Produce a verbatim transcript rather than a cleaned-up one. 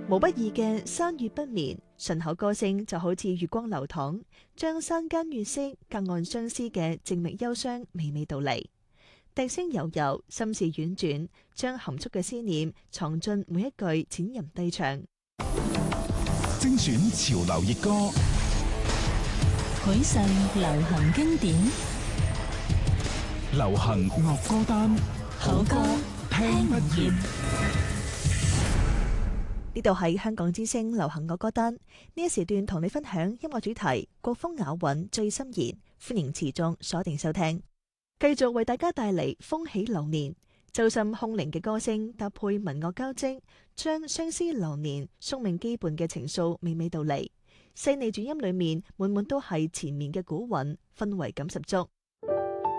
無不意嘅山月不眠，順口歌聲就好似月光流淌，將山間月色隔岸相思嘅靜謐憂傷娓娓道嚟。笛聲悠悠，心事婉轉，將含蓄嘅思念藏進每一句淺吟低唱。 精選潮流熱歌， 許世流行經典， 流行樂歌單， 好歌聽不厭。 呢度係香港之聲流行樂歌單，呢一時段同你分享音樂主題，國風雅韻最深研，歡迎持續鎖定收聽。繼續為大家帶嚟風起流年，揪心空靈嘅歌聲搭配民樂交織，將相思流年宿命羈絆嘅情愫娓娓道嚟。細膩轉音裏面滿滿都係纏綿嘅古韻，氛圍感十足。